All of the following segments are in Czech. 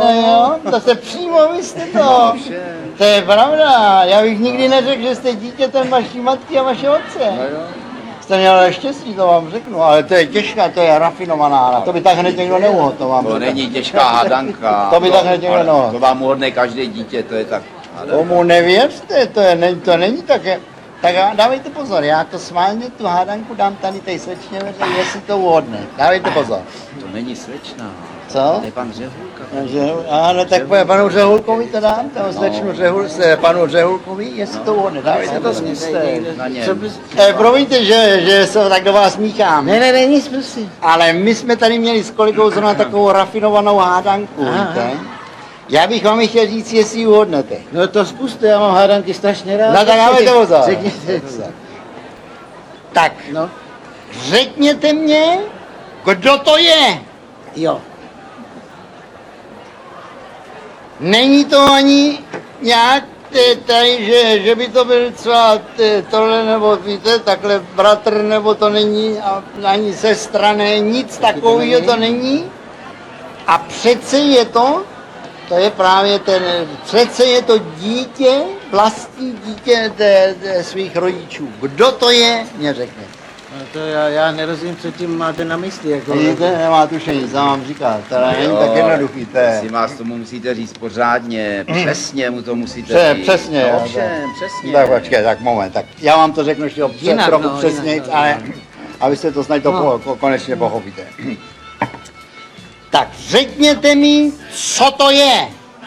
jo, to se přímo vy jste to. To je pravda, já bych nikdy neřekl, že jste dítětem vaší matky a vašeho otce. No jo. Jste měl štěstí, to vám řeknu, ale to je těžká, to je rafinovaná, to by tak hned někdo neuhodl, to vám To řeknu. není těžká hádanka. To by tak hned někdo ale neuhodl. To vám uhodne každé dítě, to je tak hádanka. Tomu nevěřte, to není také. Tak dávejte pozor, já to schválně tu hádanku dám tady té slečně, jestli to uhodne. Dávejte pozor. To není slečna. Co? To je pan Řehulka. Ano, tak panu Řehulkovi to dám, toho slečnu panu Řehulkovi, jestli to uhodne. Dávejte to zkuste. Na něm. Promiňte, že se tak do vás míchám. Ne, nic prosím. Ale my jsme tady měli s kolegou zrovna takovou rafinovanou hádanku, víte? Já bych vám chtěl říct, jestli ji uhodnete. No to zkuste, já mám hádanky strašně rád. No tak dávejte pozor. Řekněte. Tak, No, řekněte mě, kdo to je. jo. Není to ani nějak tady, že by to byl třeba tohle, nebo víte, takhle bratr, nebo to není ani sestra, ne, nic takového to není. A přece je to je právě přece je to dítě, vlastní dítě svých rodičů. Kdo to je, mě řekne. No to já nerozumím, co tím máte na mysli. Jako... Vidíte, nemá tušení, co vám říká, to není tak jednoduchý, to je. Si vás tomu musíte říct pořádně, přesně mu to musíte říct. Přesně, no, jo, ovšem, přesně. Tak počkej, tak moment, tak já vám to řeknu ještě Jinak, trochu no, přesněji, jinak, ale abyste to snad konečně pochopíte. Tak řekněte mi, co to je.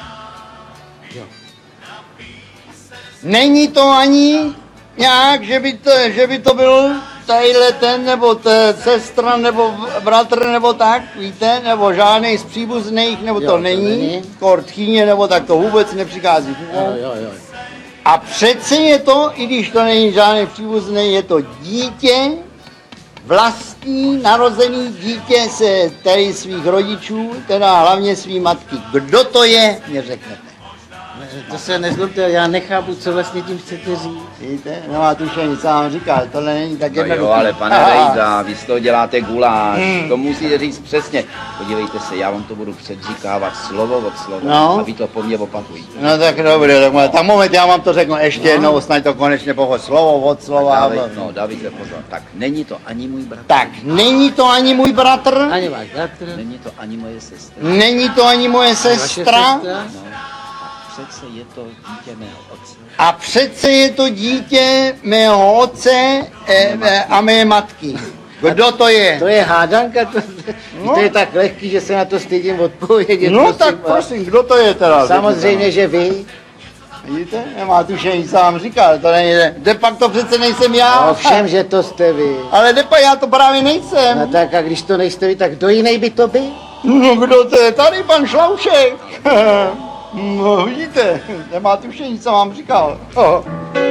Není to ani nějak, že by to byl tadyhle ten, nebo sestra, nebo bratr, nebo tak, víte, nebo žádný z příbuzných, nebo to není, tchýně, nebo tak to vůbec nepřichází v úvahu. Jo. A přece je to, i když to není žádný příbuzný, je to dítě, vlastní narozený dítě se tady svých rodičů, teda hlavně svý matky. Kdo to je, mě řeknete. To se nezlobte, já nechápu, co vlastně tím chcete říct. Víte, nemá tušení, co vám říká, tohle není tak No jednoduché. jo, ale pane Rejda, vy z toho děláte guláš, to musíte říct přesně. Podívejte se, já vám to budu předříkávat slovo od slova No. a vy to po mně opakujte. No tak dobré, tak moment, já vám to řeknu ještě jednou, snad to konečně pochod slovo od slova. Dávejte pozor. Tak není to ani můj bratr. Tak, není to ani můj bratr, Ani váš bratr, Není to ani moje sestra. není to ani moje vaše sestra, sestra. No, a přece je to dítě mého otce. a přece je to dítě mého otce a mé matky. Kdo to je? To je hádanka, to je tak lehký, že se na to stydím odpovědět. No prosím tak vás. prosím, kdo to je teda? Samozřejmě, že vy. Vidíte, nemá tušení, co vám říkal, to není, de pak to přece nejsem já. Ovšem, že to jste vy. Ale de pak já to právě nejsem. No tak a když to nejste vy, tak kdo jiný by to byl? No kdo to je? Tady pan Šloušek. No vidíte, nemá tušení, co vám říkal.